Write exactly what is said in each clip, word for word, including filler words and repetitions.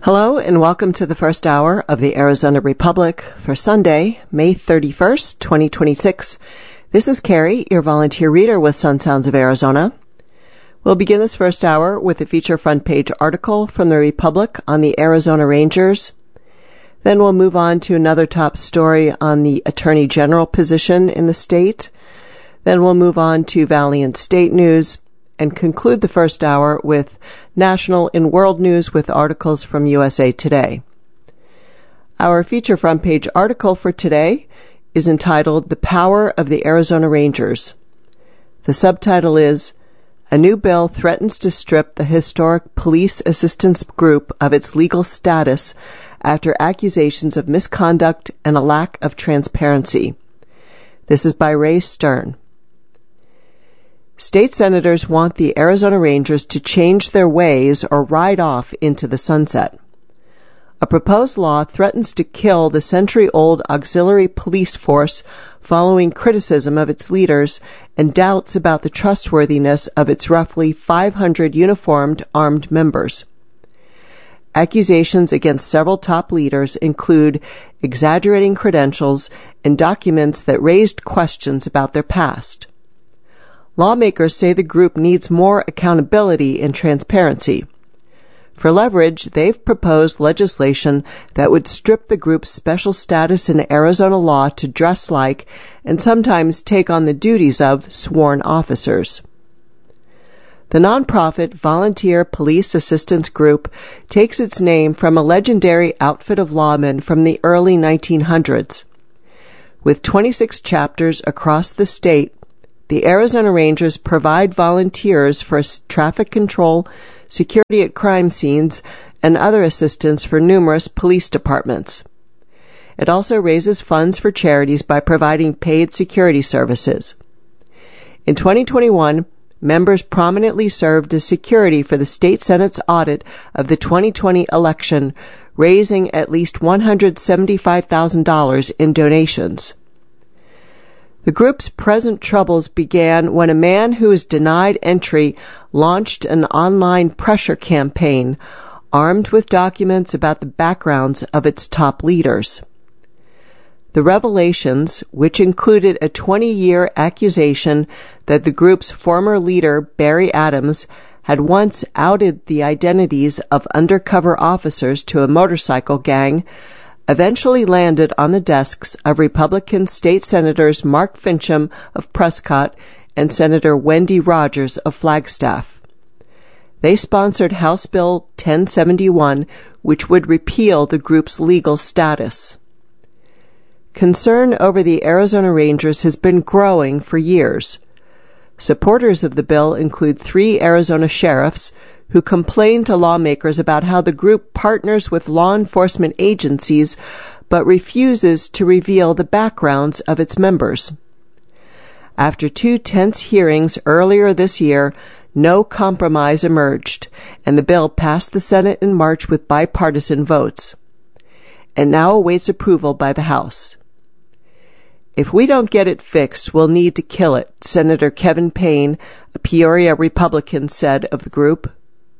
Hello and welcome to the first hour of the Arizona Republic for Sunday, May thirty-first, twenty twenty-six. This is Carrie, your volunteer reader with Sun Sounds of Arizona. We'll begin this first hour with a feature front page article from the Republic on the Arizona Rangers. Then we'll move on to another top story on the Attorney General position in the state. Then we'll move on to Valiant State News and conclude the first hour with national and world news with articles from U S A Today. Our feature front page article for today is entitled The Power of the Arizona Rangers. The subtitle is, A New Bill Threatens to Strip the Historic Police Assistance Group of its legal status after accusations of misconduct and a lack of transparency. This is by Ray Stern. State senators want the Arizona Rangers to change their ways or ride off into the sunset. A proposed law threatens to kill the century-old auxiliary police force following criticism of its leaders and doubts about the trustworthiness of its roughly five hundred uniformed armed members. Accusations against several top leaders include exaggerating credentials and documents that raised questions about their past. Lawmakers say the group needs more accountability and transparency. For leverage, they've proposed legislation that would strip the group's special status in Arizona law to dress like and sometimes take on the duties of sworn officers. The nonprofit Volunteer Police Assistance Group takes its name from a legendary outfit of lawmen from the early nineteen hundreds. With twenty-six chapters across the state, the Arizona Rangers provide volunteers for traffic control, security at crime scenes, and other assistance for numerous police departments. It also raises funds for charities by providing paid security services. In twenty twenty-one, members prominently served as security for the state Senate's audit of the twenty twenty election, raising at least one hundred seventy-five thousand dollars in donations. The group's present troubles began when a man who was denied entry launched an online pressure campaign, armed with documents about the backgrounds of its top leaders. The revelations, which included a twenty-year accusation that the group's former leader, Barry Adams, had once outed the identities of undercover officers to a motorcycle gang, eventually landed on the desks of Republican state senators Mark Fincham of Prescott and Senator Wendy Rogers of Flagstaff. They sponsored House Bill ten seventy-one, which would repeal the group's legal status. Concern over the Arizona Rangers has been growing for years. Supporters of the bill include three Arizona sheriffs who complained to lawmakers about how the group partners with law enforcement agencies but refuses to reveal the backgrounds of its members. After two tense hearings earlier this year, no compromise emerged, and the bill passed the Senate in March with bipartisan votes, and now awaits approval by the House. If we don't get it fixed, we'll need to kill it, Senator Kevin Payne, a Peoria Republican, said of the group.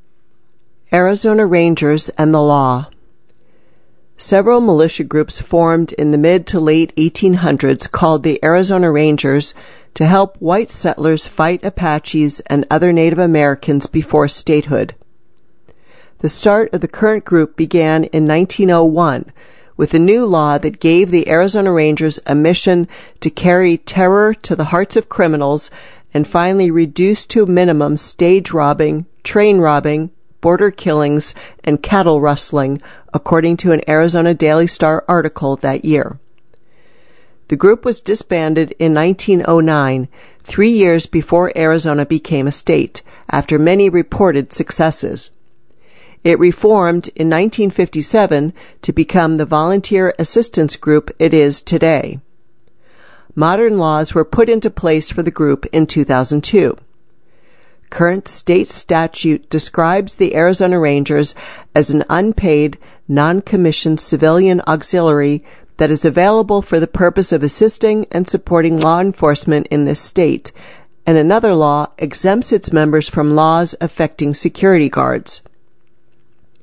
Arizona Rangers and the Law. Several militia groups formed in the mid to late eighteen hundreds called the Arizona Rangers to help white settlers fight Apaches and other Native Americans before statehood. The start of the current group began in nineteen oh one with a new law that gave the Arizona Rangers a mission to carry terror to the hearts of criminals and finally reduced to a minimum stage robbing, train robbing, border killings, and cattle rustling, according to an Arizona Daily Star article that year. The group was disbanded in nineteen oh nine, three years before Arizona became a state, after many reported successes. It reformed in nineteen fifty-seven to become the volunteer assistance group it is today. Modern laws were put into place for the group in two thousand two. Current state statute describes the Arizona Rangers as an unpaid, non-commissioned civilian auxiliary that is available for the purpose of assisting and supporting law enforcement in this state, and another law exempts its members from laws affecting security guards.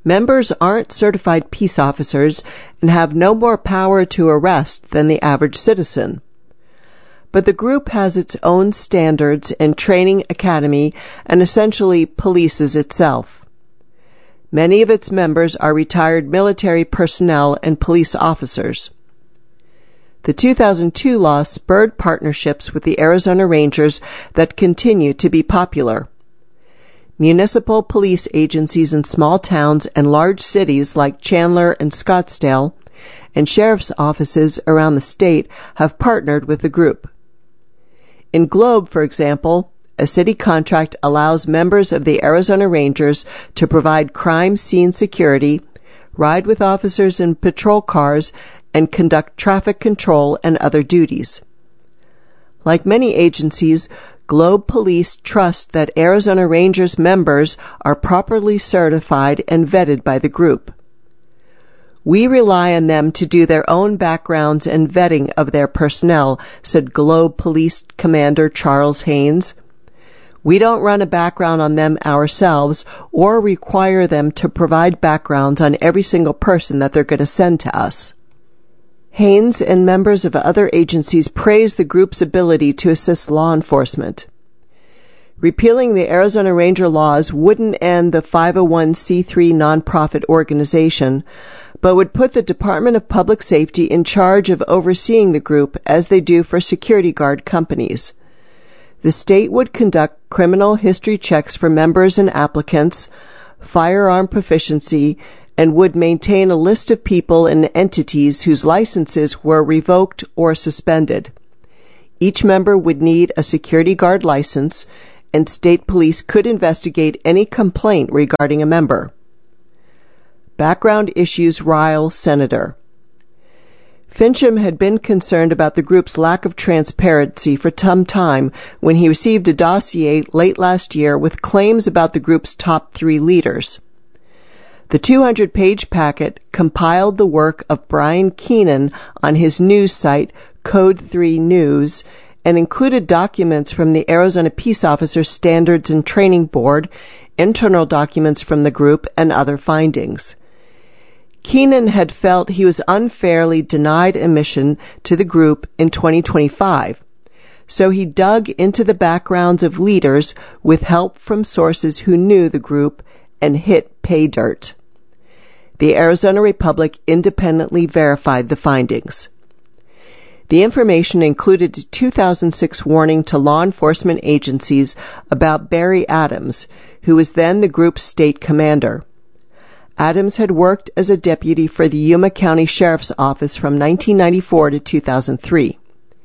Members aren't certified peace officers and have no more power to arrest than the average citizen. But the group has its own standards and training academy and essentially polices itself. Many of its members are retired military personnel and police officers. The two thousand two law spurred partnerships with the Arizona Rangers that continue to be popular. Municipal police agencies in small towns and large cities like Chandler and Scottsdale, and sheriff's offices around the state have partnered with the group. In Globe, for example, a city contract allows members of the Arizona Rangers to provide crime scene security, ride with officers in patrol cars, and conduct traffic control and other duties. Like many agencies, Globe Police trust that Arizona Rangers members are properly certified and vetted by the group. We rely on them to do their own backgrounds and vetting of their personnel, said Globe Police Commander Charles Haynes. We don't run a background on them ourselves or require them to provide backgrounds on every single person that they're going to send to us. Haynes and members of other agencies praised the group's ability to assist law enforcement. Repealing the Arizona Ranger laws wouldn't end the five oh one c three nonprofit organization, but would put the Department of Public Safety in charge of overseeing the group as they do for security guard companies. The state would conduct criminal history checks for members and applicants, firearm proficiency, and would maintain a list of people and entities whose licenses were revoked or suspended. Each member would need a security guard license, and state police could investigate any complaint regarding a member. Background issues rile Senator. Fincham had been concerned about the group's lack of transparency for some time when he received a dossier late last year with claims about the group's top three leaders. The two hundred page packet compiled the work of Brian Keenan on his news site, Code three News, and included documents from the Arizona Peace Officers Standards and Training Board, internal documents from the group, and other findings. Keenan had felt he was unfairly denied admission to the group in twenty twenty-five, so he dug into the backgrounds of leaders with help from sources who knew the group and hit pay dirt. The Arizona Republic independently verified the findings. The information included a two thousand six warning to law enforcement agencies about Barry Adams, who was then the group's state commander. Adams had worked as a deputy for the Yuma County Sheriff's Office from nineteen ninety-four to two thousand three.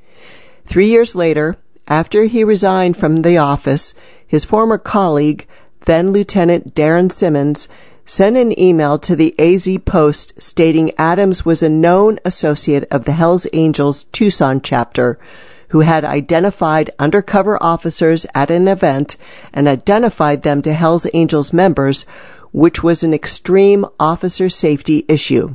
Three years later, after he resigned from the office, his former colleague, then Lieutenant Darren Simmons, sent an email to the A Z Post stating Adams was a known associate of the Hells Angels Tucson chapter who had identified undercover officers at an event and identified them to Hells Angels members, which was an extreme officer safety issue.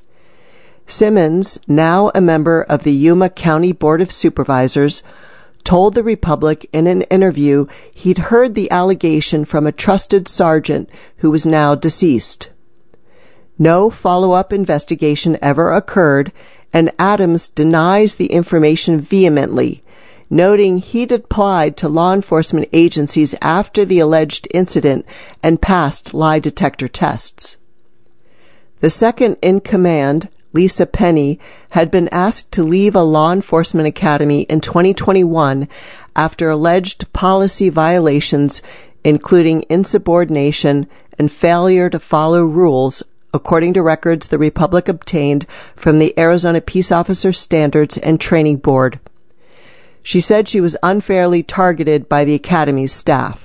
Simmons, now a member of the Yuma County Board of Supervisors, told the Republic in an interview he'd heard the allegation from a trusted sergeant who was now deceased. No follow-up investigation ever occurred, and Adams denies the information vehemently, noting he'd applied to law enforcement agencies after the alleged incident and passed lie detector tests. The second in command, Lisa Penny, had been asked to leave a law enforcement academy in twenty twenty-one after alleged policy violations, including insubordination and failure to follow rules, according to records the Republic obtained from the Arizona Peace Officer Standards and Training Board. She said she was unfairly targeted by the academy's staff.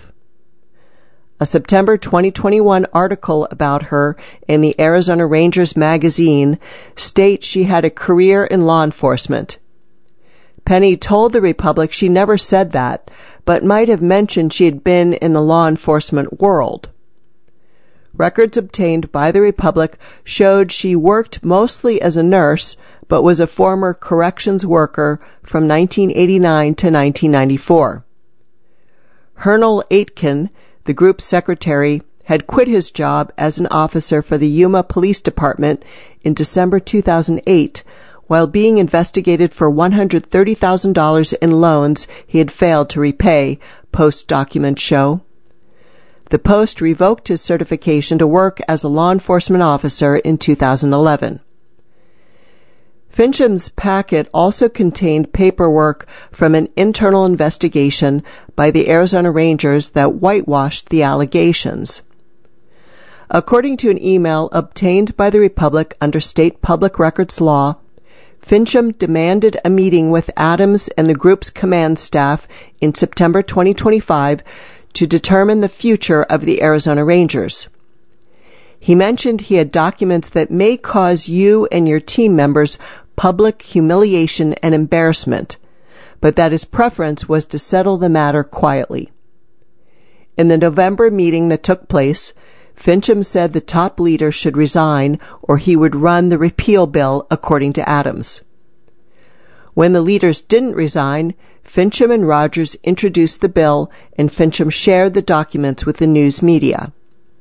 A September twenty twenty-one article about her in the Arizona Rangers magazine states she had a career in law enforcement. Penny told the Republic she never said that, but might have mentioned she had been in the law enforcement world. Records obtained by the Republic showed she worked mostly as a nurse, but was a former corrections worker from nineteen eighty-nine to nineteen ninety-four. Hernal Aitken, the group's secretary, had quit his job as an officer for the Yuma Police Department in December two thousand eight while being investigated for one hundred thirty thousand dollars in loans he had failed to repay, Post documents show. The Post revoked his certification to work as a law enforcement officer in two thousand eleven. Fincham's packet also contained paperwork from an internal investigation by the Arizona Rangers that whitewashed the allegations. According to an email obtained by the Republic under state public records law, Fincham demanded a meeting with Adams and the group's command staff in September twenty twenty-five to determine the future of the Arizona Rangers. He mentioned he had documents that may cause you and your team members public humiliation and embarrassment, but that his preference was to settle the matter quietly. In the November meeting that took place, Fincham said the top leader should resign or he would run the repeal bill, according to Adams. When the leaders didn't resign, Fincham and Rogers introduced the bill and Fincham shared the documents with the news media.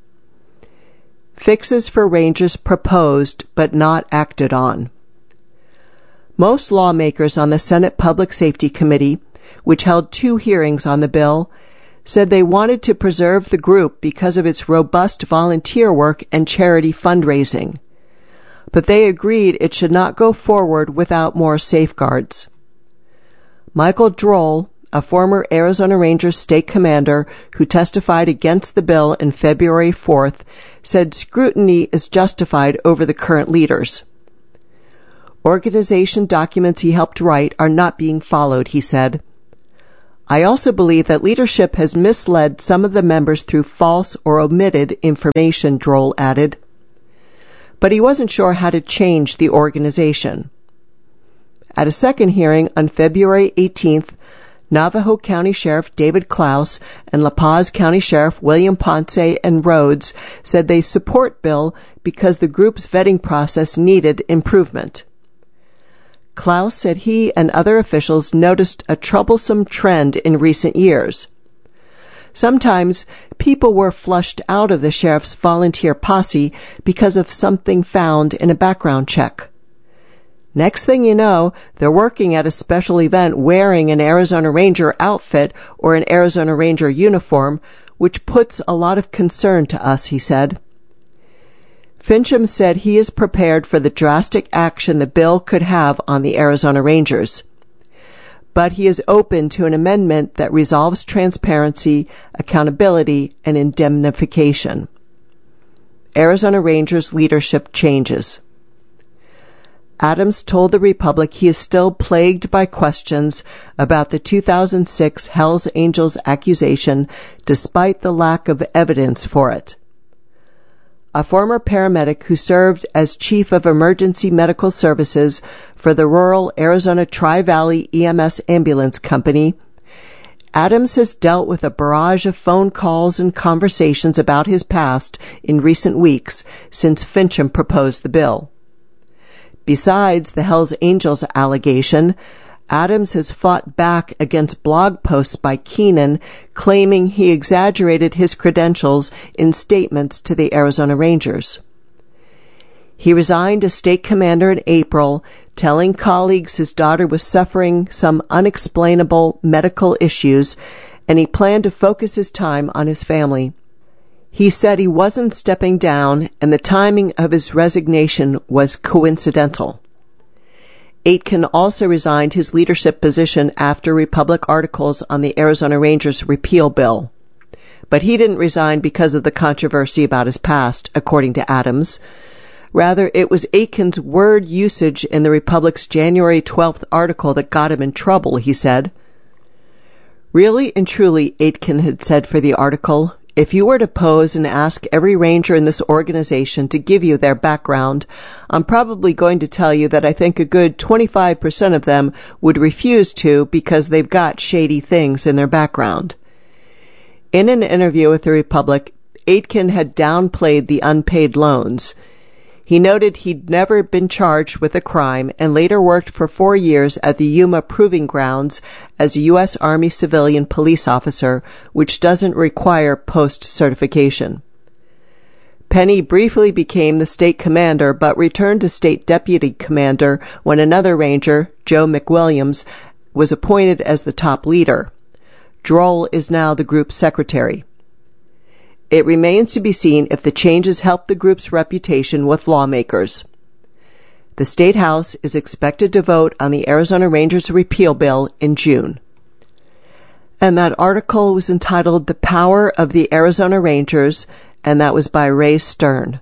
Fixes for Rangers proposed but not acted on. Most lawmakers on the Senate Public Safety Committee, which held two hearings on the bill, said they wanted to preserve the group because of its robust volunteer work and charity fundraising. But they agreed it should not go forward without more safeguards. Michael Droll, a former Arizona Rangers state commander who testified against the bill on February fourth, said scrutiny is justified over the current leaders. Organization documents he helped write are not being followed, he said. I also believe that leadership has misled some of the members through false or omitted information, Droll added. But he wasn't sure how to change the organization. At a second hearing on February eighteenth, Navajo County Sheriff David Klaus and La Paz County Sheriff William Ponce and Rhodes said they support bill because the group's vetting process needed improvement. Klaus said he and other officials noticed a troublesome trend in recent years. Sometimes people were flushed out of the sheriff's volunteer posse because of something found in a background check. Next thing you know, they're working at a special event wearing an Arizona Ranger outfit or an Arizona Ranger uniform, which puts a lot of concern to us, he said. Fincham said he is prepared for the drastic action the bill could have on the Arizona Rangers, but he is open to an amendment that resolves transparency, accountability, and indemnification. Arizona Rangers leadership changes. Adams told the Republic he is still plagued by questions about the two thousand six Hells Angels accusation despite the lack of evidence for it. A former paramedic who served as chief of emergency medical services for the rural Arizona Tri-Valley E M S Ambulance Company, Adams has dealt with a barrage of phone calls and conversations about his past in recent weeks since Fincham proposed the bill. Besides the Hells Angels allegation, Adams has fought back against blog posts by Keenan claiming he exaggerated his credentials in statements to the Arizona Rangers. He resigned as state commander in April, telling colleagues his daughter was suffering some unexplainable medical issues, and he planned to focus his time on his family. He said he wasn't stepping down, and the timing of his resignation was coincidental. Aitken also resigned his leadership position after Republic articles on the Arizona Rangers repeal bill. But he didn't resign because of the controversy about his past, according to Adams. Rather, it was Aitken's word usage in the Republic's January twelfth article that got him in trouble, he said. Really and truly, Aitken had said for the article, if you were to pose and ask every ranger in this organization to give you their background, I'm probably going to tell you that I think a good twenty-five percent of them would refuse to because they've got shady things in their background. In an interview with the Republic, Aitken had downplayed the unpaid loans. He noted he'd never been charged with a crime and later worked for four years at the Yuma Proving Grounds as a U S Army civilian police officer, which doesn't require post-certification. Penny briefly became the state commander, but returned to state deputy commander when another ranger, Joe McWilliams, was appointed as the top leader. Droll is now the group's secretary. It remains to be seen if the changes help the group's reputation with lawmakers. The State House is expected to vote on the Arizona Rangers repeal bill in June. And that article was entitled The Power of the Arizona Rangers, and that was by Ray Stern.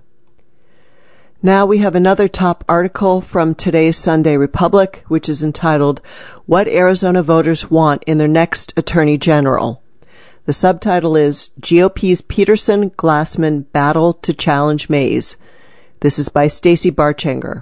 Now we have another top article from today's Sunday Republic, which is entitled, What Arizona Voters Want in Their Next Attorney General. The subtitle is G O P's Peterson Glassman Battle to Challenge Mays. This is by Stacy Barchanger.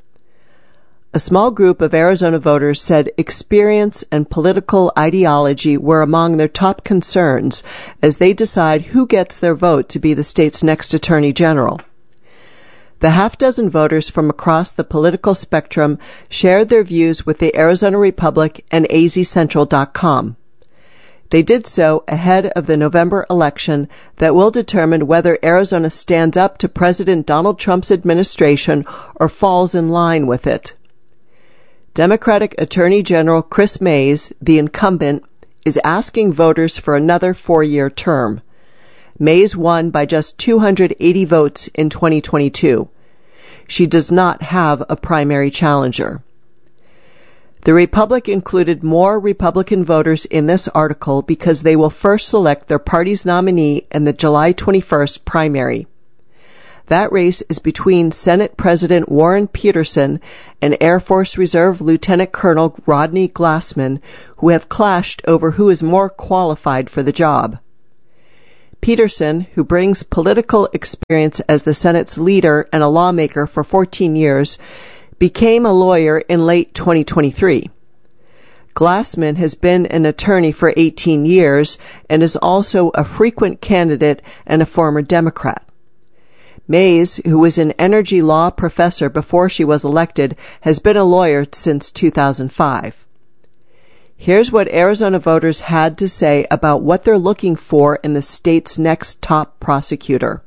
A small group of Arizona voters said experience and political ideology were among their top concerns as they decide who gets their vote to be the state's next attorney general. The half dozen voters from across the political spectrum shared their views with the Arizona Republic and A Z Central dot com. They did so ahead of the November election that will determine whether Arizona stands up to President Donald Trump's administration or falls in line with it. Democratic Attorney General Chris Mays, the incumbent, is asking voters for another four-year term. Mays won by just two hundred eighty votes in twenty twenty-two. She does not have a primary challenger. The Republic included more Republican voters in this article because they will first select their party's nominee in the July twenty-first primary. That race is between Senate President Warren Peterson and Air Force Reserve Lieutenant Colonel Rodney Glassman, who have clashed over who is more qualified for the job. Peterson, who brings political experience as the Senate's leader and a lawmaker for fourteen years, became a lawyer in late twenty twenty-three. Glassman has been an attorney for eighteen years and is also a frequent candidate and a former Democrat. Mays, who was an energy law professor before she was elected, has been a lawyer since two thousand five. Here's what Arizona voters had to say about what they're looking for in the state's next top prosecutor.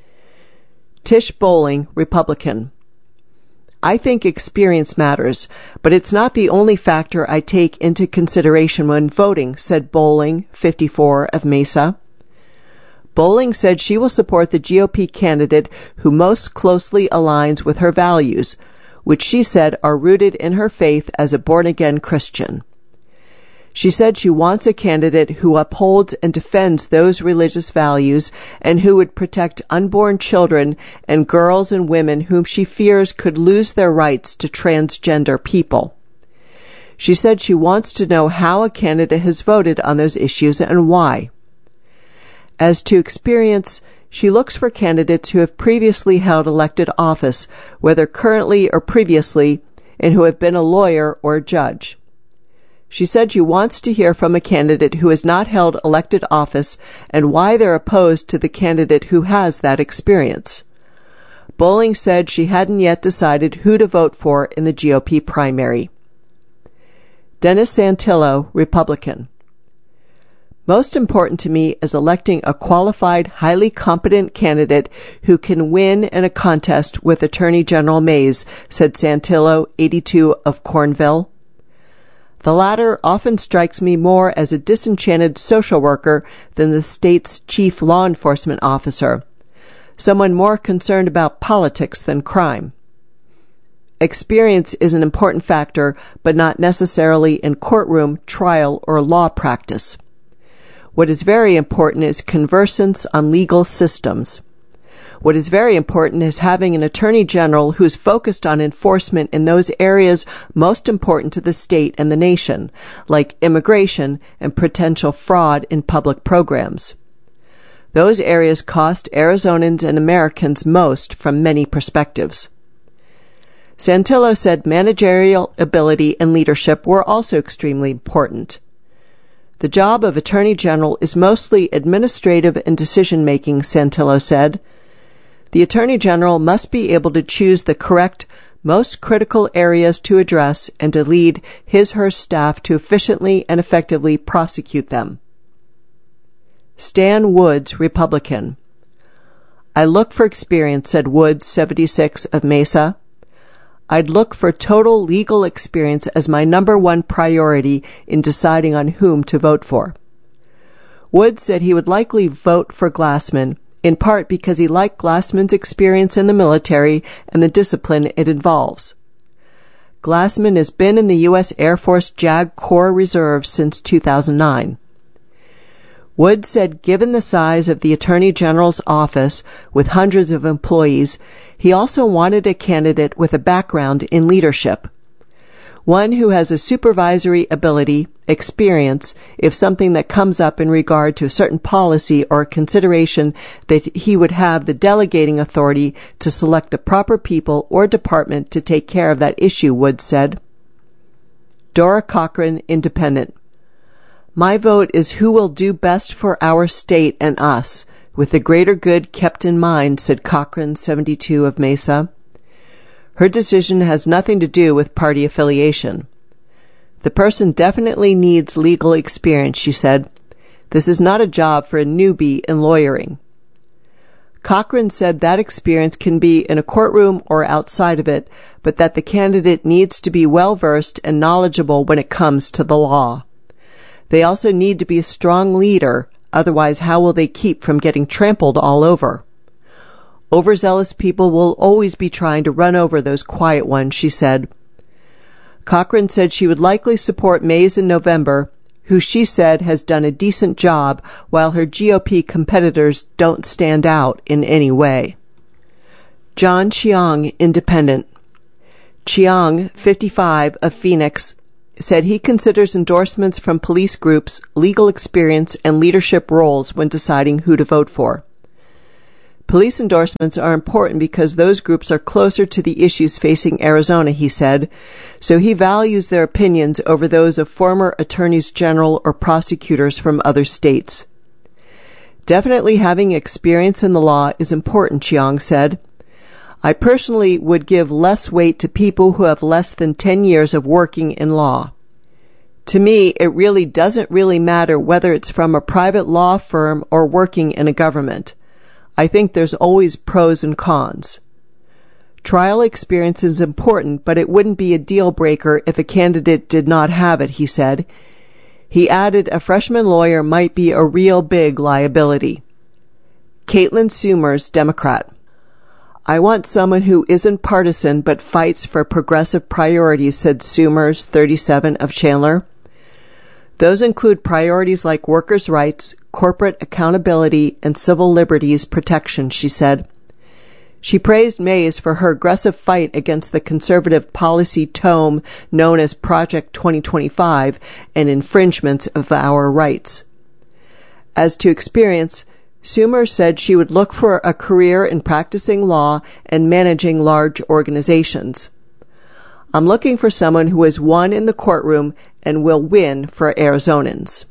Tish Bowling, Republican. I think experience matters, but it's not the only factor I take into consideration when voting, said Bowling, fifty-four, of Mesa. Bowling said she will support the G O P candidate who most closely aligns with her values, which she said are rooted in her faith as a born-again Christian. She said she wants a candidate who upholds and defends those religious values and who would protect unborn children and girls and women whom she fears could lose their rights to transgender people. She said she wants to know how a candidate has voted on those issues and why. As to experience, she looks for candidates who have previously held elected office, whether currently or previously, and who have been a lawyer or a judge. She said she wants to hear from a candidate who has not held elected office and why they're opposed to the candidate who has that experience. Bowling said she hadn't yet decided who to vote for in the G O P primary. Dennis Santillo, Republican. Most important to me is electing a qualified, highly competent candidate who can win in a contest with Attorney General Mays, said Santillo, eighty-two, of Cornville. The latter often strikes me more as a disenchanted social worker than the state's chief law enforcement officer, someone more concerned about politics than crime. Experience is an important factor, but not necessarily in courtroom, trial, or law practice. What is very important is conversance on legal systems. What is very important is having an attorney general who is focused on enforcement in those areas most important to the state and the nation, like immigration and potential fraud in public programs. Those areas cost Arizonans and Americans most from many perspectives. Santillo said managerial ability and leadership were also extremely important. The job of Attorney General is mostly administrative and decision-making, Santillo said. The Attorney General must be able to choose the correct, most critical areas to address and to lead his/her staff to efficiently and effectively prosecute them. Stan Woods, Republican. I look for experience, said Woods, seventy-six, of Mesa. I'd look for total legal experience as my number one priority in deciding on whom to vote for. Woods said he would likely vote for Glassman, in part because he liked Glassman's experience in the military and the discipline it involves. Glassman has been in the U S Air Force JAG Corps Reserve since two thousand nine. Woods said given the size of the Attorney General's office with hundreds of employees, he also wanted a candidate with a background in leadership. One who has a supervisory ability, experience, if something that comes up in regard to a certain policy or consideration that he would have the delegating authority to select the proper people or department to take care of that issue, Woods said. Dora Cochran, Independent. My vote is who will do best for our state and us, with the greater good kept in mind, said Cochran, seventy-two, of Mesa. Her decision has nothing to do with party affiliation. The person definitely needs legal experience, she said. This is not a job for a newbie in lawyering. Cochran said that experience can be in a courtroom or outside of it, but that the candidate needs to be well-versed and knowledgeable when it comes to the law. They also need to be a strong leader, otherwise how will they keep from getting trampled all over? Overzealous people will always be trying to run over those quiet ones, she said. Cochran said she would likely support Mays in November, who she said has done a decent job while her G O P competitors don't stand out in any way. John Chiang, Independent. Chiang, fifty-five, of Phoenix, said he considers endorsements from police groups, legal experience, and leadership roles when deciding who to vote for. Police endorsements are important because those groups are closer to the issues facing Arizona, he said, so he values their opinions over those of former attorneys general or prosecutors from other states. Definitely having experience in the law is important, Chiang said. I personally would give less weight to people who have less than ten years of working in law. To me, it really doesn't really matter whether it's from a private law firm or working in a government. I think there's always pros and cons. Trial experience is important, but it wouldn't be a deal breaker if a candidate did not have it, he said. He added a freshman lawyer might be a real big liability. Caitlin Summers, Democrat. I want someone who isn't partisan but fights for progressive priorities, said Summers, thirty-seven, of Chandler. Those include priorities like workers' rights, corporate accountability, and civil liberties protection, she said. She praised Mays for her aggressive fight against the conservative policy tome known as Project twenty twenty-five and infringements of our rights. As to experience, Summers said she would look for a career in practicing law and managing large organizations. I'm looking for someone who has won in the courtroom and will win for Arizonans.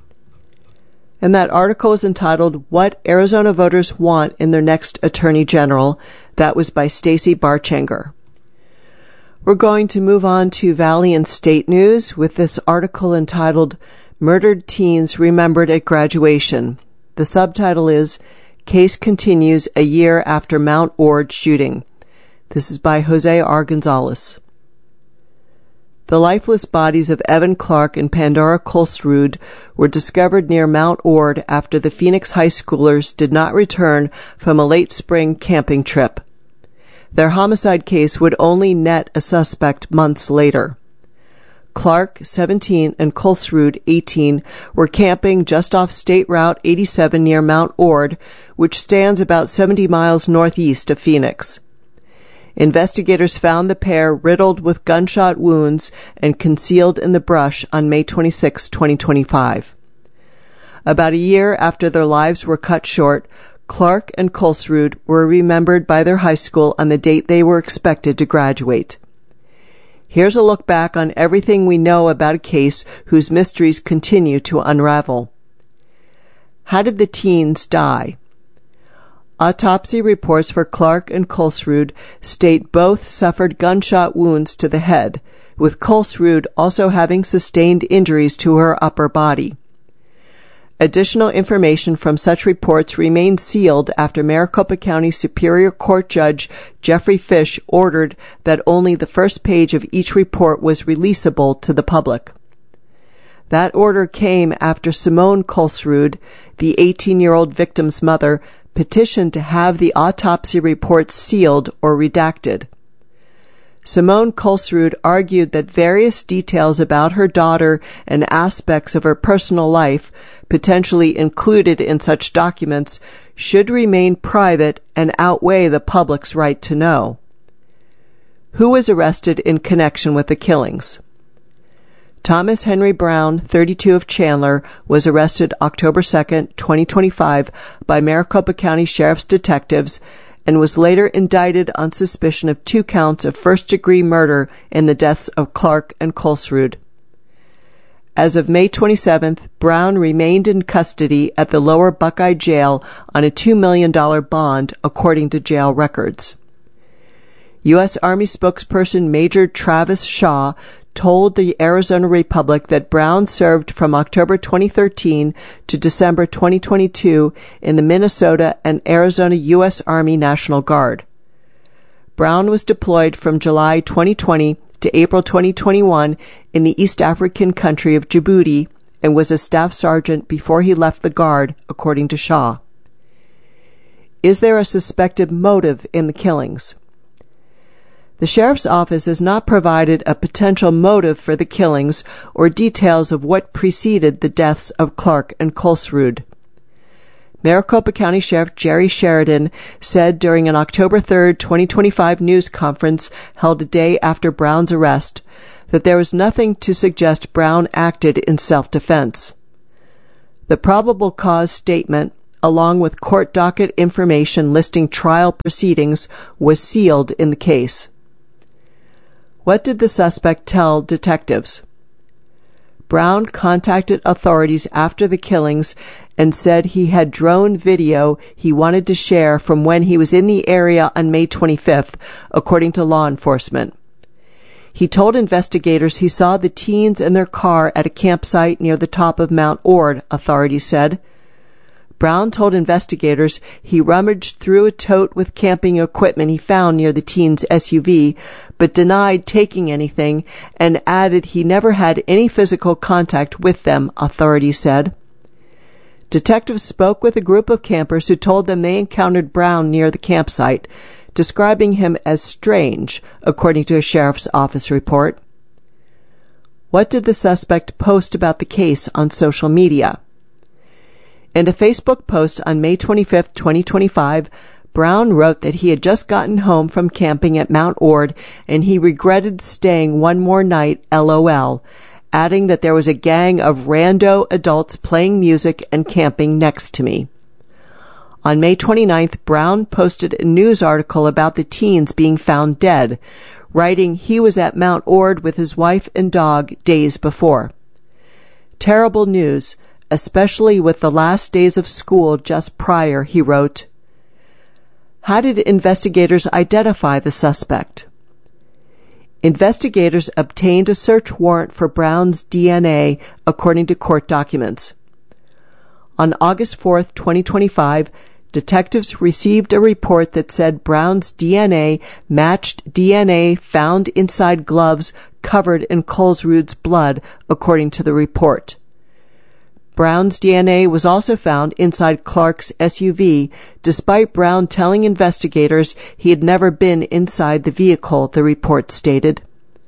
And that article is entitled, What Arizona Voters Want in Their Next Attorney General. That was by Stacy Barchanger. We're going to move on to Valley and State News with this article entitled, Murdered Teens Remembered at Graduation. The subtitle is, Case Continues a Year After Mount Ord Shooting. This is by Jose R. Gonzalez. The lifeless bodies of Evan Clark and Pandora Kolsrud were discovered near Mount Ord after the Phoenix high schoolers did not return from a late spring camping trip. Their homicide case would only net a suspect months later. Clark, seventeen, and Kolsrud, eighteen, were camping just off State Route eighty-seven near Mount Ord, which stands about seventy miles northeast of Phoenix. Investigators found the pair riddled with gunshot wounds and concealed in the brush on May twenty-sixth, twenty twenty-five. About a year after their lives were cut short, Clark and Kolsrud were remembered by their high school on the date they were expected to graduate. Here's a look back on everything we know about a case whose mysteries continue to unravel. How did the teens die? Autopsy reports for Clark and Kolsrud state both suffered gunshot wounds to the head, with Kolsrud also having sustained injuries to her upper body. Additional information from such reports remained sealed after Maricopa County Superior Court Judge Jeffrey Fish ordered that only the first page of each report was releasable to the public. That order came after Simone Kolsrud, the eighteen-year-old victim's mother, petitioned to have the autopsy reports sealed or redacted. Simone Kolsrud argued that various details about her daughter and aspects of her personal life, potentially included in such documents, should remain private and outweigh the public's right to know. Who was arrested in connection with the killings? Thomas Henry Brown, thirty-two, of Chandler, was arrested October second, twenty twenty-five by Maricopa County Sheriff's detectives and was later indicted on suspicion of two counts of first-degree murder in the deaths of Clark and Kolsrud. As of May twenty-seventh, Brown remained in custody at the Lower Buckeye Jail on a two million dollars bond, according to jail records. U S Army spokesperson Major Travis Shaw told the Arizona Republic that Brown served from October twenty thirteen to December twenty twenty-two in the Minnesota and Arizona U S Army National Guard. Brown was deployed from July twenty twenty to April twenty twenty-one in the East African country of Djibouti and was a staff sergeant before he left the Guard, according to Shaw. Is there a suspected motive in the killings? The Sheriff's Office has not provided a potential motive for the killings or details of what preceded the deaths of Clark and Kolsrud. Maricopa County Sheriff Jerry Sheridan said during an October third, twenty twenty-five news conference held a day after Brown's arrest that there was nothing to suggest Brown acted in self-defense. The probable cause statement, along with court docket information listing trial proceedings, was sealed in the case. What did the suspect tell detectives? Brown contacted authorities after the killings and said he had drone video he wanted to share from when he was in the area on May twenty-fifth, according to law enforcement. He told investigators he saw the teens in their car at a campsite near the top of Mount Ord, authorities said. Brown told investigators he rummaged through a tote with camping equipment he found near the teens' S U V, but denied taking anything and added he never had any physical contact with them, authorities said. Detectives spoke with a group of campers who told them they encountered Brown near the campsite, describing him as strange, according to a sheriff's office report. What did the suspect post about the case on social media? In a Facebook post on May twenty-fifth, twenty twenty-five, Brown wrote that he had just gotten home from camping at Mount Ord and he regretted staying one more night, LOL, adding that there was a gang of rando adults playing music and camping next to me. On May twenty-ninth, Brown posted a news article about the teens being found dead, writing he was at Mount Ord with his wife and dog days before. Terrible news, especially with the last days of school just prior, he wrote. How did investigators identify the suspect? Investigators obtained a search warrant for Brown's D N A, according to court documents. On August fourth, twenty twenty-five, detectives received a report that said Brown's D N A matched D N A found inside gloves covered in Kolsrud's blood, according to the report. Brown's D N A was also found inside Clark's S U V, despite Brown telling investigators he had never been inside the vehicle, the report stated.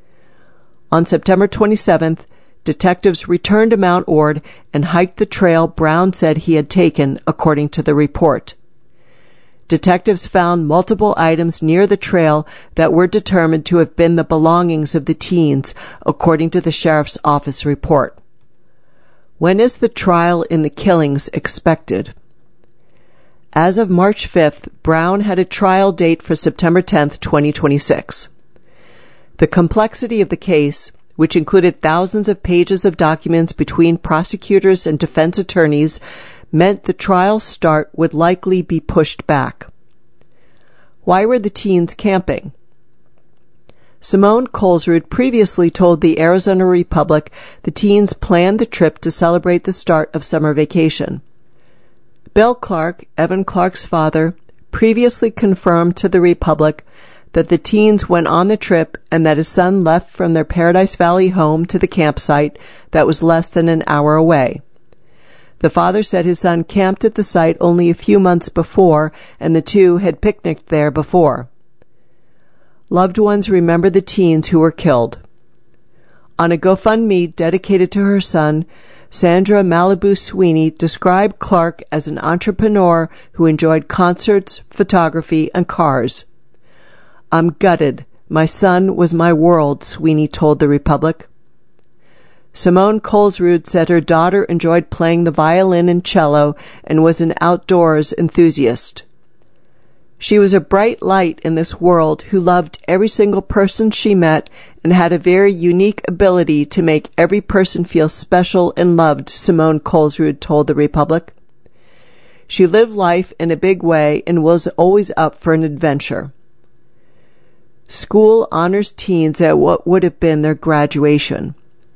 On September twenty-seventh, detectives returned to Mount Ord and hiked the trail Brown said he had taken, according to the report. Detectives found multiple items near the trail that were determined to have been the belongings of the teens, according to the sheriff's office report. When is the trial in the killings expected? As of March fifth, Brown had a trial date for September tenth, twenty twenty-six. The complexity of the case, which included thousands of pages of documents between prosecutors and defense attorneys, meant the trial start would likely be pushed back. Why were the teens camping? Simone Colesrud previously told the Arizona Republic the teens planned the trip to celebrate the start of summer vacation. Bill Clark, Evan Clark's father, previously confirmed to the Republic that the teens went on the trip and that his son left from their Paradise Valley home to the campsite that was less than an hour away. The father said his son camped at the site only a few months before, and the two had picnicked there before. Loved ones remember the teens who were killed. On a GoFundMe dedicated to her son, Sandra Malibu Sweeney described Clark as an entrepreneur who enjoyed concerts, photography, and cars. "I'm gutted. My son was my world," Sweeney told the Republic. Simone Colesrud said her daughter enjoyed playing the violin and cello and was an outdoors enthusiast. She was a bright light in this world who loved every single person she met and had a very unique ability to make every person feel special and loved, Simone Colesrud told the Republic. She lived life in a big way and was always up for an adventure. School honors teens at what would have been their graduation.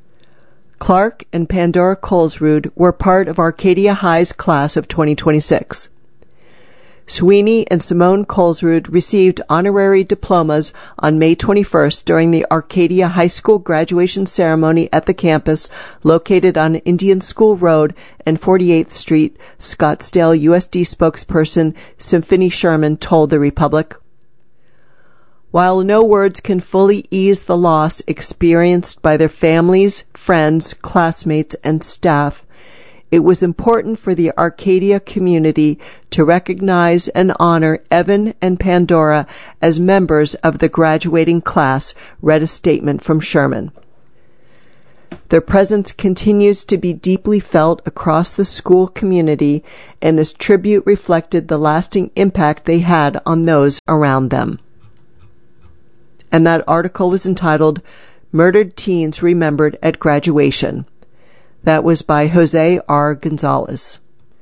Clark and Pandora Colesrud were part of Arcadia High's class of twenty twenty-six. Sweeney and Simone Colesrud received honorary diplomas on May twenty-first during the Arcadia High School graduation ceremony at the campus located on Indian School Road and forty-eighth Street, Scottsdale. U S D spokesperson Symphony Sherman told the Republic. While no words can fully ease the loss experienced by their families, friends, classmates, and staff, it was important for the Arcadia community to recognize and honor Evan and Pandora as members of the graduating class, read a statement from Sherman. Their presence continues to be deeply felt across the school community, and this tribute reflected the lasting impact they had on those around them. And that article was entitled, Murdered Teens Remembered at Graduation. That was by Jose R. Gonzalez.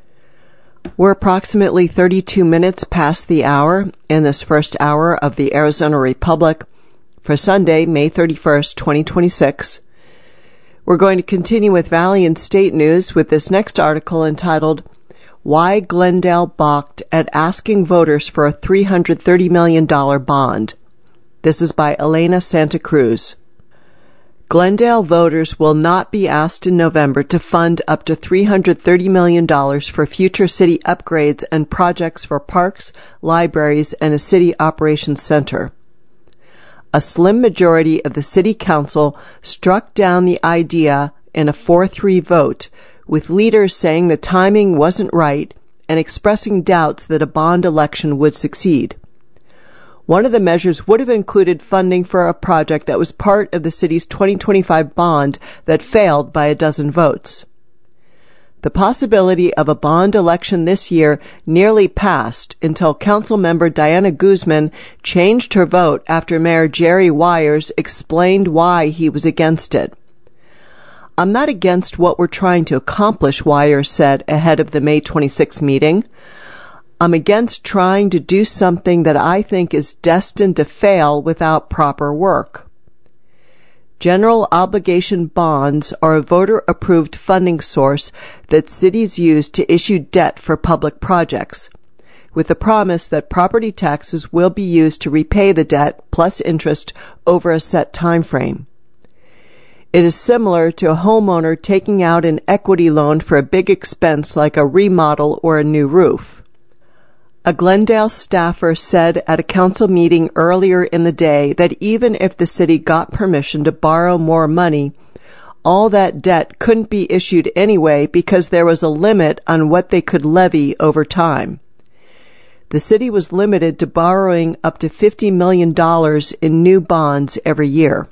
We're approximately thirty-two minutes past the hour in this first hour of the Arizona Republic for Sunday, May thirty-first, twenty twenty-six. We're going to continue with Valley and State News with this next article entitled, Why Glendale Balked at Asking Voters for a three hundred thirty million dollars Bond. This is by Elena Santa Cruz. Glendale voters will not be asked in November to fund up to three hundred thirty million dollars for future city upgrades and projects for parks, libraries, and a city operations center. A slim majority of the city council struck down the idea in a four three vote, with leaders saying the timing wasn't right and expressing doubts that a bond election would succeed. One of the measures would have included funding for a project that was part of the city's twenty twenty-five bond that failed by a dozen votes. The possibility of a bond election this year nearly passed until Councilmember Diana Guzman changed her vote after Mayor Jerry Weyers explained why he was against it. "I'm not against what we're trying to accomplish," Weyers said ahead of the May twenty-sixth meeting. "I'm against trying to do something that I think is destined to fail without proper work." General obligation bonds are a voter-approved funding source that cities use to issue debt for public projects, with the promise that property taxes will be used to repay the debt plus interest over a set time frame. It is similar to a homeowner taking out an equity loan for a big expense like a remodel or a new roof. A Glendale staffer said at a council meeting earlier in the day that even if the city got permission to borrow more money, all that debt couldn't be issued anyway because there was a limit on what they could levy over time. The city was limited to borrowing up to fifty million dollars in new bonds every year.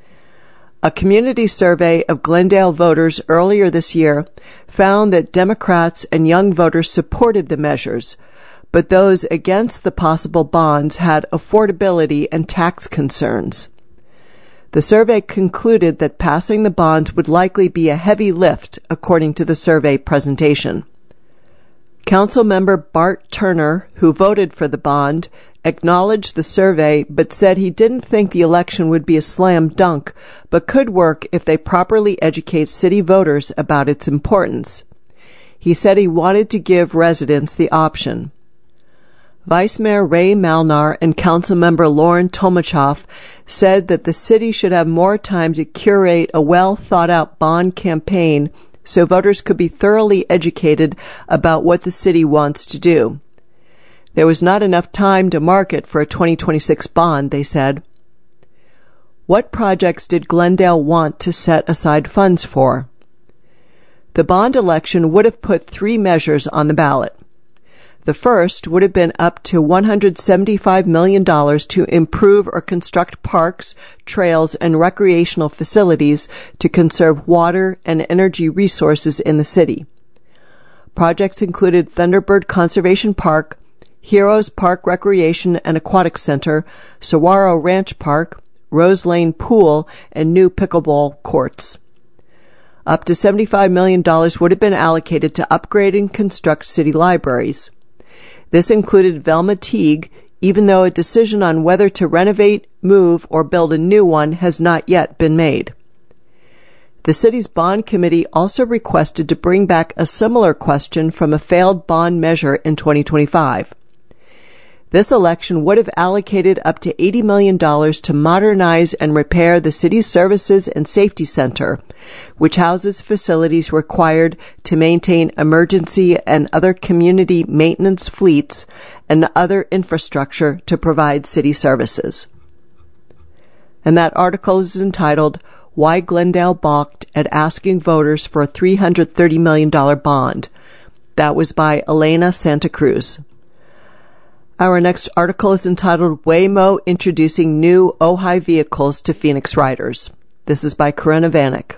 A community survey of Glendale voters earlier this year found that Democrats and young voters supported the measures, but those against the possible bonds had affordability and tax concerns. The survey concluded that passing the bonds would likely be a heavy lift, according to the survey presentation. Councilmember Bart Turner, who voted for the bond, acknowledged the survey but said he didn't think the election would be a slam dunk, but could work if they properly educate city voters about its importance. He said he wanted to give residents the option. Vice Mayor Ray Malnar and Councilmember Lauren Tomachoff said that the city should have more time to curate a well-thought-out bond campaign so voters could be thoroughly educated about what the city wants to do. There was not enough time to market for a twenty twenty-six bond, they said. What projects did Glendale want to set aside funds for? The bond election would have put three measures on the ballot. The first would have been up to one hundred seventy-five million dollars to improve or construct parks, trails, and recreational facilities to conserve water and energy resources in the city. Projects included Thunderbird Conservation Park, Heroes Park Recreation and Aquatic Center, Saguaro Ranch Park, Rose Lane Pool, and new pickleball courts. Up to seventy-five million dollars would have been allocated to upgrade and construct city libraries. This included Velma Teague, even though a decision on whether to renovate, move, or build a new one has not yet been made. The city's bond committee also requested to bring back a similar question from a failed bond measure in twenty twenty-five. This election would have allocated up to eighty million dollars to modernize and repair the city's Services and Safety Center, which houses facilities required to maintain emergency and other community maintenance fleets and other infrastructure to provide city services. And that article is entitled, Why Glendale Balked at Asking Voters for a three hundred thirty million dollars Bond. That was by Elena Santa Cruz. Our next article is entitled Waymo Introducing New Ojai Vehicles to Phoenix Riders. This is by Corinna Vanek.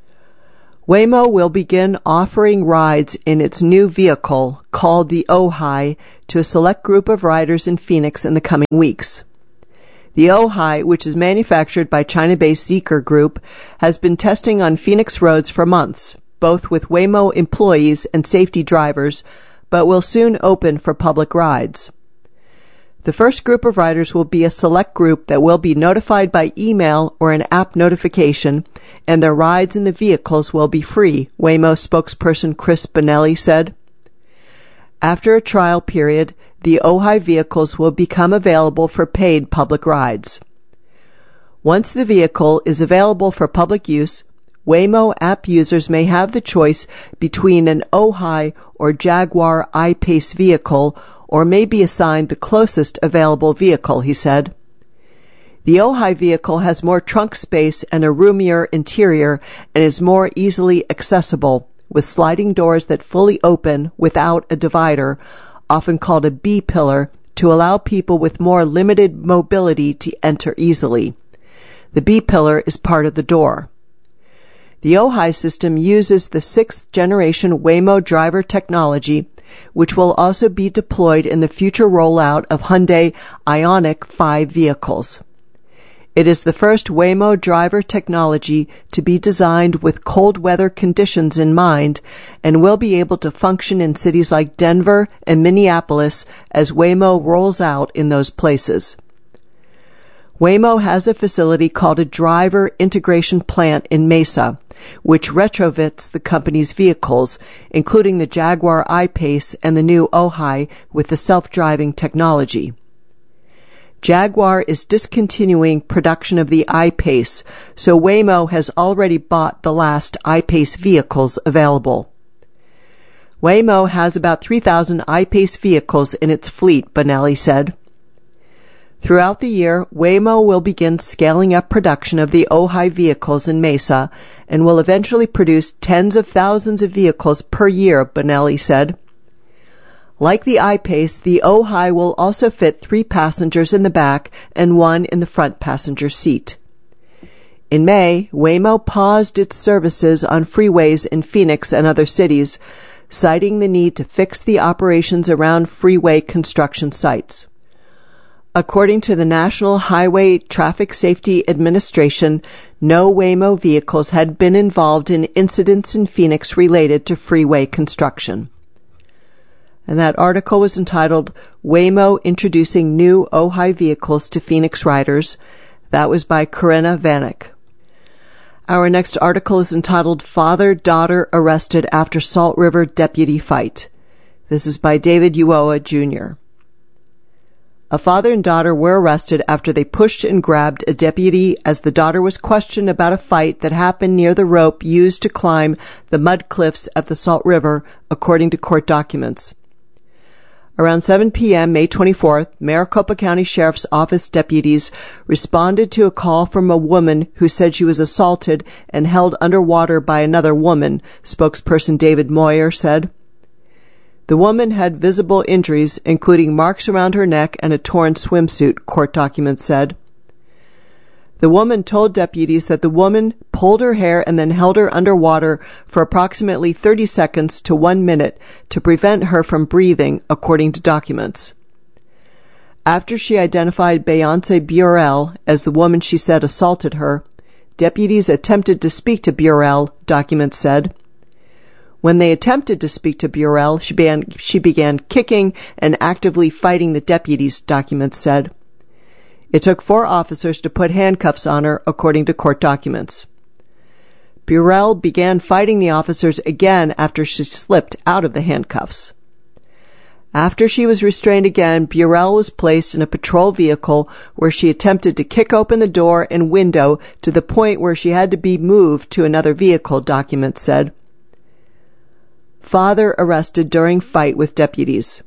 Waymo will begin offering rides in its new vehicle, called the Ojai, to a select group of riders in Phoenix in the coming weeks. The Ojai, which is manufactured by China-based Zeekr Group, has been testing on Phoenix roads for months, both with Waymo employees and safety drivers, but will soon open for public rides. The first group of riders will be a select group that will be notified by email or an app notification, and their rides in the vehicles will be free, Waymo spokesperson Chris Bonelli said. After a trial period, the Ojai vehicles will become available for paid public rides. Once the vehicle is available for public use, Waymo app users may have the choice between an Ojai or Jaguar I-Pace vehicle or may be assigned the closest available vehicle, he said. The Ojai vehicle has more trunk space and a roomier interior and is more easily accessible, with sliding doors that fully open without a divider, often called a B-pillar, to allow people with more limited mobility to enter easily. The B-pillar is part of the door. The Ojai system uses the sixth-generation Waymo driver technology, which will also be deployed in the future rollout of Hyundai Ioniq five vehicles. It is the first Waymo driver technology to be designed with cold weather conditions in mind and will be able to function in cities like Denver and Minneapolis as Waymo rolls out in those places. Waymo has a facility called a driver integration plant in Mesa, which retrofits the company's vehicles, including the Jaguar I-Pace and the new Ojai with the self-driving technology. Jaguar is discontinuing production of the I-Pace, so Waymo has already bought the last I-Pace vehicles available. Waymo has about three thousand I-Pace vehicles in its fleet, Bonelli said. Throughout the year, Waymo will begin scaling up production of the Ojai vehicles in Mesa and will eventually produce tens of thousands of vehicles per year, Bonelli said. Like the I-Pace, the Ojai will also fit three passengers in the back and one in the front passenger seat. In May, Waymo paused its services on freeways in Phoenix and other cities, citing the need to fix the operations around freeway construction sites. According to the National Highway Traffic Safety Administration, no Waymo vehicles had been involved in incidents in Phoenix related to freeway construction. And that article was entitled Waymo Introducing New Ojai Vehicles to Phoenix Riders. That was by Corinna Vanek. Our next article is entitled Father-Daughter Arrested After Salt River Deputy Fight. This is by David Uoa, Junior A father and daughter were arrested after they pushed and grabbed a deputy as the daughter was questioned about a fight that happened near the rope used to climb the mud cliffs at the Salt River, according to court documents. Around seven p.m. May twenty-fourth, Maricopa County Sheriff's Office deputies responded to a call from a woman who said she was assaulted and held underwater by another woman, spokesperson David Moyer said. The woman had visible injuries, including marks around her neck and a torn swimsuit, court documents said. The woman told deputies that the woman pulled her hair and then held her underwater for approximately thirty seconds to one minute to prevent her from breathing, according to documents. After she identified Beyonce Burrell as the woman she said assaulted her, deputies attempted to speak to Burrell, documents said. When they attempted to speak to Burrell, she began, she began kicking and actively fighting the deputies, documents said. It took four officers to put handcuffs on her, according to court documents. Burrell began fighting the officers again after she slipped out of the handcuffs. After she was restrained again, Burrell was placed in a patrol vehicle where she attempted to kick open the door and window to the point where she had to be moved to another vehicle, documents said. Father arrested during fight with deputies.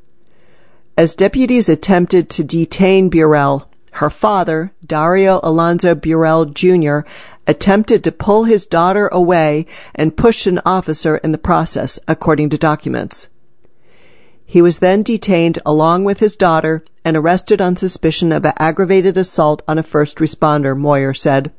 As deputies attempted to detain Burrell, her father, Dario Alonzo Burrell, Junior, attempted to pull his daughter away and pushed an officer in the process, according to documents. He was then detained along with his daughter and arrested on suspicion of aggravated assault on a first responder, Moyer said.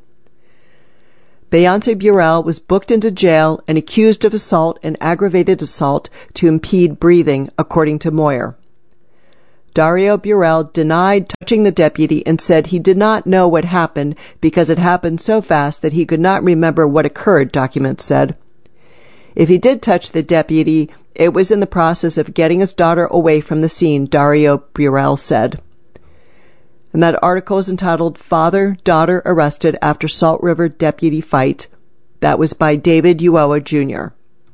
Beyonce Burrell was booked into jail and accused of assault and aggravated assault to impede breathing, according to Moyer. Dario Burrell denied touching the deputy and said he did not know what happened because it happened so fast that he could not remember what occurred, documents said. If he did touch the deputy, it was in the process of getting his daughter away from the scene, Dario Burrell said. And that article is entitled Father-Daughter Arrested After Salt River Deputy Fight. That was by David Uoa, Junior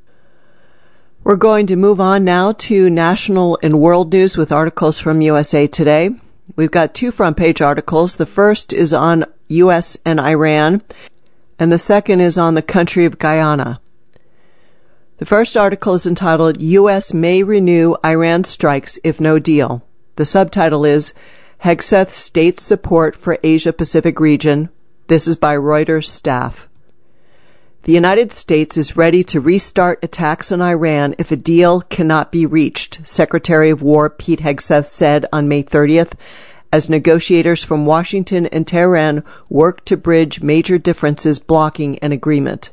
We're going to move on now to national and world news with articles from U S A Today. We've got two front-page articles. The first is on U S and Iran, and the second is on the country of Guyana. The first article is entitled U S May Renew Iran Strikes If No Deal. The subtitle is Hegseth States Support for Asia-Pacific Region. This is by Reuters staff. The United States is ready to restart attacks on Iran if a deal cannot be reached, Secretary of War Pete Hegseth said on May thirtieth, as negotiators from Washington and Tehran work to bridge major differences blocking an agreement.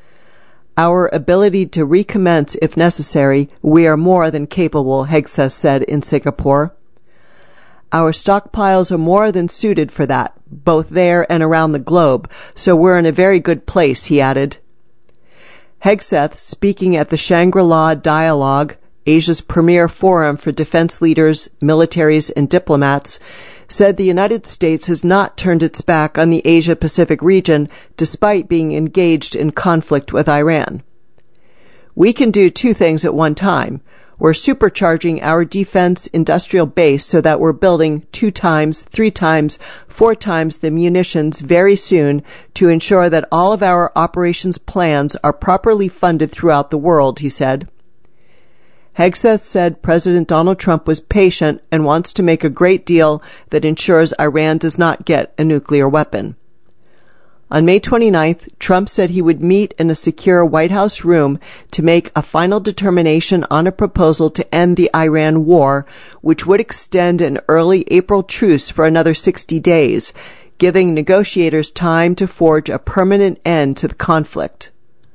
Our ability to recommence if necessary, we are more than capable, Hegseth said in Singapore. Our stockpiles are more than suited for that, both there and around the globe, so we're in a very good place, he added. Hegseth, speaking at the Shangri-La Dialogue, Asia's premier forum for defense leaders, militaries, and diplomats, said the United States has not turned its back on the Asia-Pacific region despite being engaged in conflict with Iran. We can do two things at one time. We're supercharging our defense industrial base so that we're building two times, three times, four times the munitions very soon to ensure that all of our operations plans are properly funded throughout the world, he said. Hegseth said President Donald Trump was patient and wants to make a great deal that ensures Iran does not get a nuclear weapon. On May twenty-ninth, Trump said he would meet in a secure White House room to make a final determination on a proposal to end the Iran war, which would extend an early April truce for another sixty days, giving negotiators time to forge a permanent end to the conflict.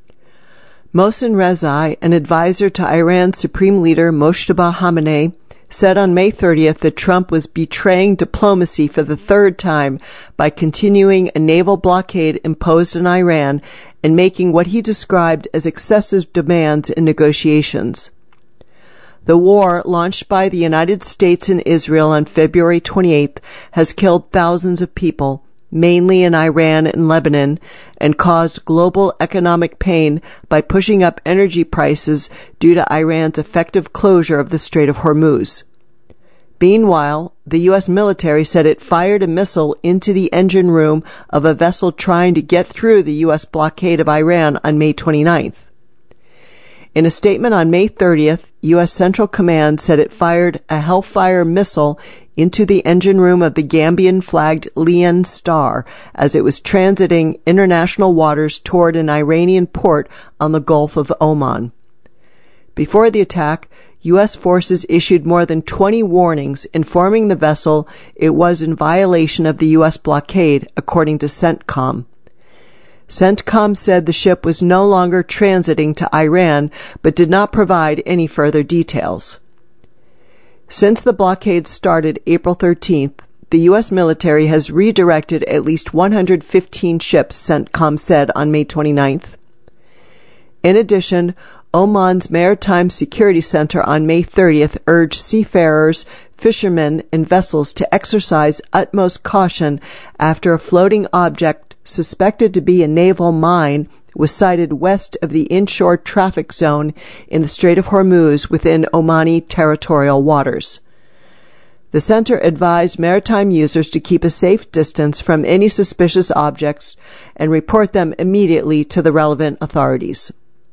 Mohsen Rezai, an advisor to Iran's Supreme Leader Mojtaba Khamenei, said on May thirtieth that Trump was betraying diplomacy for the third time by continuing a naval blockade imposed on Iran and making what he described as excessive demands in negotiations. The war, launched by the United States and Israel on February twenty-eighth, has killed thousands of people, mainly in Iran and Lebanon, and caused global economic pain by pushing up energy prices due to Iran's effective closure of the Strait of Hormuz. Meanwhile, the U S military said it fired a missile into the engine room of a vessel trying to get through the U S blockade of Iran on May twenty-ninth. In a statement on May thirtieth, U S Central Command said it fired a Hellfire missile into the engine room of the Gambian-flagged Lion Star as it was transiting international waters toward an Iranian port on the Gulf of Oman. Before the attack, U S forces issued more than twenty warnings informing the vessel it was in violation of the U S blockade, according to CENTCOM. CENTCOM said the ship was no longer transiting to Iran, but did not provide any further details. Since the blockade started April thirteenth, the U S military has redirected at least one hundred fifteen ships, CENTCOM said on May twenty-ninth. In addition, Oman's Maritime Security Center on May thirtieth urged seafarers, fishermen, and vessels to exercise utmost caution after a floating object suspected to be a naval mine was sighted west of the inshore traffic zone in the Strait of Hormuz within Omani territorial waters. The center advised maritime users to keep a safe distance from any suspicious objects and report them immediately to the relevant authorities.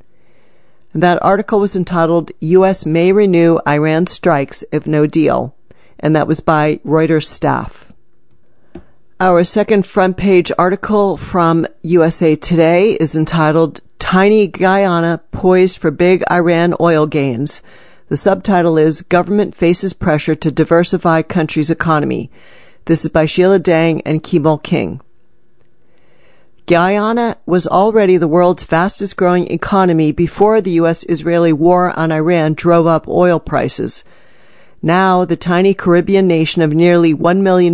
That article was entitled, U S May Renew Iran Strikes If No Deal, and that was by Reuters staff. Our second front page article from U S A Today is entitled, Tiny Guyana Poised for Big Iran Oil Gains. The subtitle is, Government Faces Pressure to Diversify Country's Economy. This is by Sheila Dang and Kemal King. Guyana was already the world's fastest growing economy before the U S-Israeli war on Iran drove up oil prices. Now, the tiny Caribbean nation of nearly one million